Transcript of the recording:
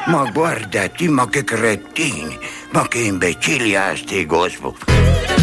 Ma guardati, ma che cretini, ma che imbecilli a sti gospel.